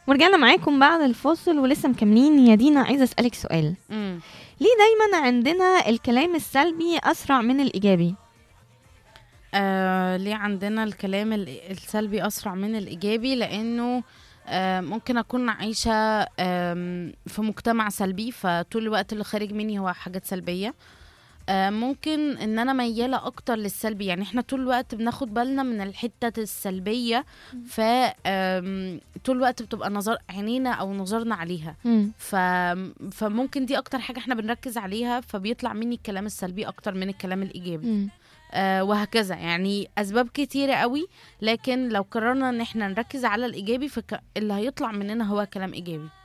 ورجعنا معاكم بعد الفاصل ولسه مكملين. يا دينا عايزة أسألك سؤال، امم ليه دايما عندنا الكلام السلبي أسرع من الإيجابي؟ ليه عندنا الكلام السلبي أسرع من الإيجابي؟ لأنه ممكن أكون عايشة في مجتمع سلبي، فطول الوقت اللي خارج مني هو حاجات سلبية. ممكن ان انا ميالة اكتر للسلبي، يعني احنا طول الوقت بناخد بالنا من الحتة السلبية، ف طول الوقت بتبقى نظر عينينا او نظرنا عليها. مم. ف... فممكن دي اكتر حاجة احنا بنركز عليها، فبيطلع مني الكلام السلبي اكتر من الكلام الايجابي. مم. وهكذا، يعني اسباب كتيرة قوي. لكن لو قررنا ان احنا نركز على الايجابي، اللي هيطلع مننا هو كلام ايجابي.